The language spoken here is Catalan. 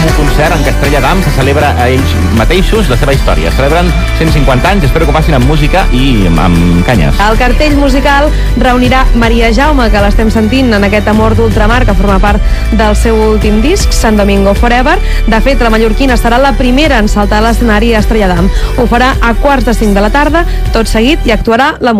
últim concert en què Estrella Damm se celebra a ells mateixos la seva història. Celebren 150 anys, espero que ho facin amb música i amb canyes. El cartell musical reunirà Maria Jaume, que l'estem sentint en aquest Amor d'ultramar, que forma part del seu últim disc, San Domingo Forever. De fet, la mallorquina serà la primera en saltar a l'escenari a Estrella Damm. Ho farà a 4:45 de la tarda, tot seguit, i actuarà la